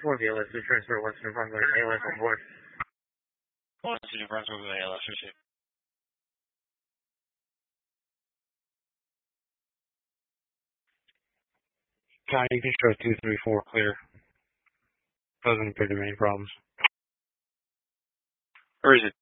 4 VLS, we transfer Western New Brunswick, ALS on board. Western New Brunswick with ALS, receive. County, you can show 234 clear. Doesn't appear to be any problems. Or is it